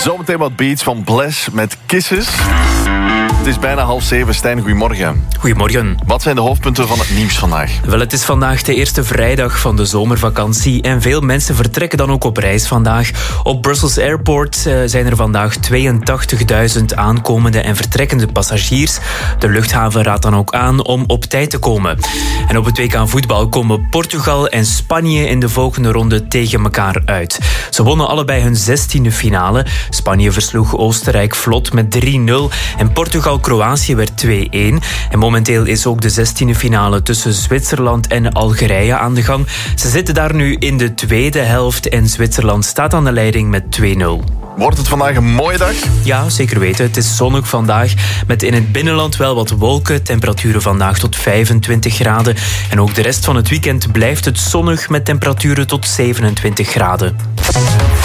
Zometeen wat beats van Bless met Kisses. Het is bijna 6:30. Stijn, goedemorgen. Goedemorgen. Wat zijn de hoofdpunten van het nieuws vandaag? Wel, het is vandaag de eerste vrijdag van de zomervakantie en veel mensen vertrekken dan ook op reis vandaag. Op Brussels Airport zijn er vandaag 82.000 aankomende en vertrekkende passagiers. De luchthaven raadt dan ook aan om op tijd te komen. En op het WK voetbal komen Portugal en Spanje in de volgende ronde tegen elkaar uit. Ze wonnen allebei hun 16e finale. Spanje versloeg Oostenrijk vlot met 3-0 en Portugal-Kroatië werd 2-1. En momenteel is ook de 16e finale tussen Zwitserland en Algerije aan de gang. Ze zitten daar nu in de tweede helft en Zwitserland staat aan de leiding met 2-0. Wordt het vandaag een mooie dag? Ja, zeker weten. Het is zonnig vandaag, met in het binnenland wel wat wolken. Temperaturen vandaag tot 25 graden. En ook de rest van het weekend blijft het zonnig met temperaturen tot 27 graden.